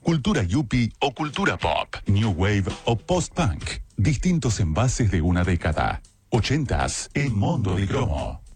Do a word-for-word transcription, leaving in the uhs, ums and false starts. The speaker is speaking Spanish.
cultura yuppie o cultura pop, new wave o post-punk. Distintos envases de una década. ochentas en Mundo de Cromo.